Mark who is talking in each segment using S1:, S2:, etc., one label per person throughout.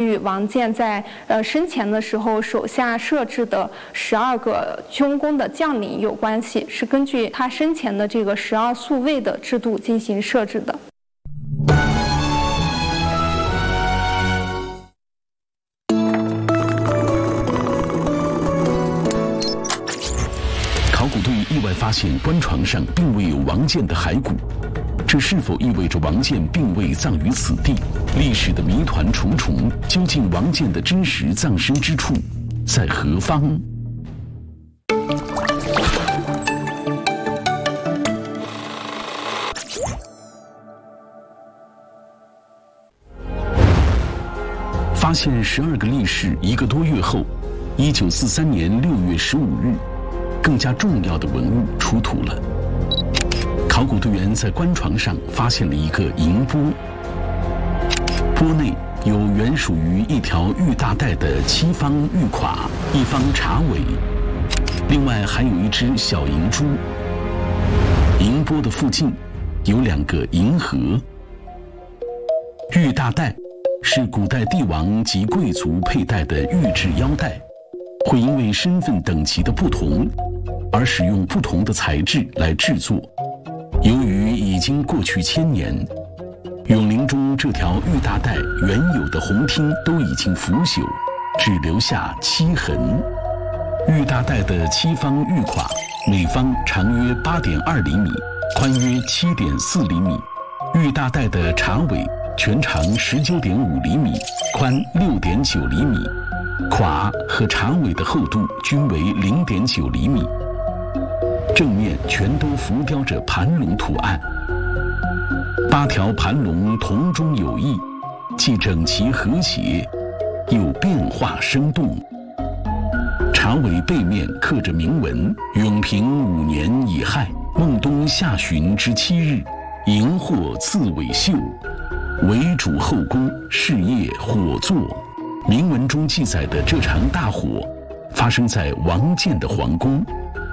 S1: 与王建在生前的时候手下设置的12个军功的将领有关系，是根据他生前的这个12宿卫的制度进行设置的。
S2: 考古队意外发现棺床上并未有王建的骸骨，这是否意味着王建并未葬于此地？历史的谜团重重，究竟王建的真实葬身之处在何方？发现12个力士1个多月后，1943年6月15日，更加重要的文物出土了。考古队员在棺床上发现了一个银钵，钵内有原属于一条玉大带的7方玉垮、1方茶尾，另外还有一只小银珠。银钵的附近有2个银盒。玉大带是古代帝王及贵族佩戴的玉制腰带，会因为身份等级的不同而使用不同的材质来制作。由于已经过去1000年，永陵中这条玉大带原有的红厅都已经腐朽，只留下漆痕。玉大带的7方玉垮，每方长约8.2厘米，宽约7.4厘米。玉大带的茶尾全长19.5厘米，宽6.9厘米，垮和茶尾的厚度均为0.9厘米。正面全都浮雕着盘龙图案，8条盘龙同中有异，既整齐和谐，又变化生动。茶尾背面刻着铭文：永平5年乙亥，孟冬下旬之7日，荧惑自尾秀，为主后宫，事业火作。铭文中记载的这场大火，发生在王建的皇宫。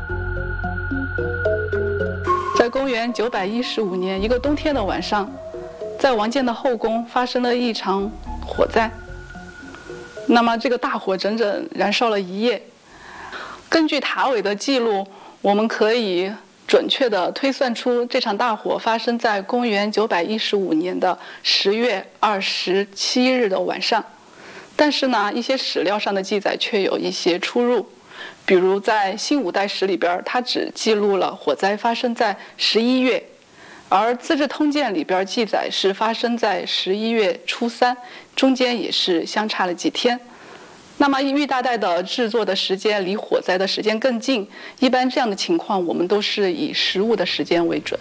S3: 在公元915年一个冬天的晚上，在王建的后宫发生了一场火灾。那么这个大火整整燃烧了1夜。根据塔尾的记录，我们可以准确地推算出这场大火发生在公元915年的10月27日的晚上。但是呢，一些史料上的记载却有一些出入。比如在《新五代史》里边，它只记录了火灾发生在11月，而《资治通鉴》里边记载是发生在11月初3，中间也是相差了几天。那么玉大带的制作的时间离火灾的时间更近，一般这样的情况我们都是以实物的时间为准。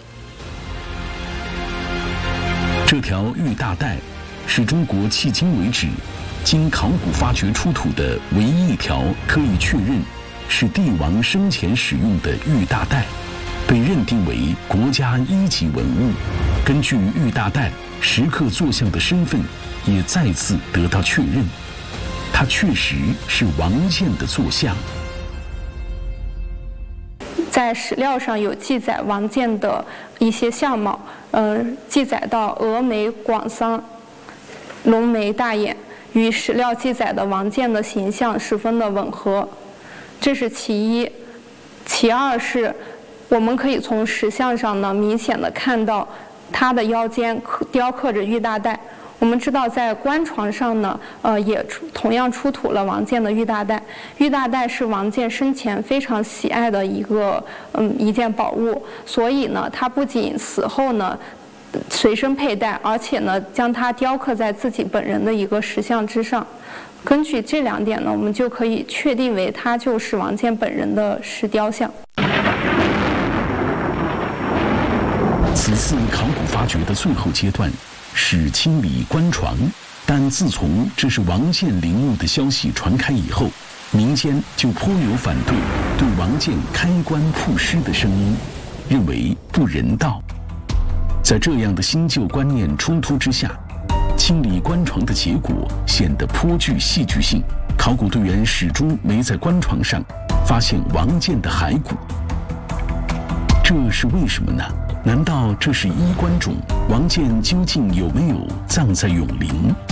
S2: 这条玉大带是中国迄今为止经考古发掘出土的唯一一条可以确认是帝王生前使用的玉大带，被认定为国家1级文物。根据玉大带石刻坐像的身份也再次得到确认，它确实是王建的坐像。
S1: 在史料上有记载王建的一些相貌，记载到峨眉广桑，浓眉大眼，与史料记载的王建的形象十分的吻合，这是其一。其二是，我们可以从石像上呢明显的看到他的腰间雕刻着玉大带。我们知道在棺床上呢，也同样出土了王建的玉大带。玉大带是王建生前非常喜爱的一件宝物，所以呢，他不仅死后呢随身佩戴，而且呢将它雕刻在自己本人的一个石像之上。根据这2点呢，我们就可以确定为它就是王建本人的石雕像。
S2: 此次考古发掘的最后阶段是清理棺床，但自从这是王建陵墓的消息传开以后，民间就颇有反对对王建开棺曝尸的声音，认为不人道。在这样的新旧观念冲突之下，清理棺床的结果显得颇具戏剧性。考古队员始终没在棺床上发现王建的骸骨，这是为什么呢？难道这是衣冠冢？王建究竟有没有葬在永陵？